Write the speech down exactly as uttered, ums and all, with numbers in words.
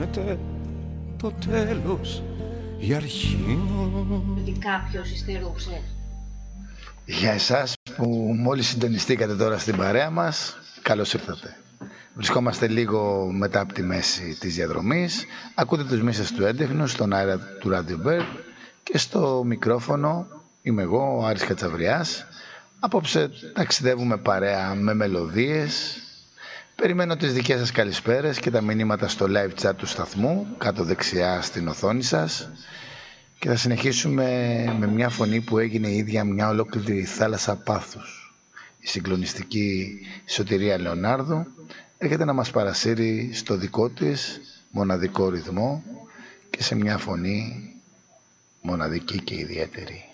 φαίνεται το τέλος, η αρχή. Ότι κάποιος υστερούσε. Για εσάς που μόλις συντονιστήκατε τώρα στην παρέα μας, καλώς ήρθατε. Βρισκόμαστε λίγο μετά από τη μέση της διαδρομής. Ακούτε τους Μίσες του Έντεχνου στον αέρα του Radio Bird και στο μικρόφωνο είμαι εγώ, ο Άρης Κατσαβριάς. Απόψε ταξιδεύουμε παρέα με μελωδίες. Περιμένω τις δικές σας καλησπέρες και τα μηνύματα στο live chat του σταθμού, κάτω δεξιά στην οθόνη σας. Και θα συνεχίσουμε με μια φωνή που έγινε η ίδια μια ολόκληρη θάλασσα πάθους. Η συγκλονιστική Σωτηρία Λεωνάρδου έρχεται να μας παρασύρει στο δικό της μοναδικό ρυθμό και σε μια φωνή μοναδική και ιδιαίτερη.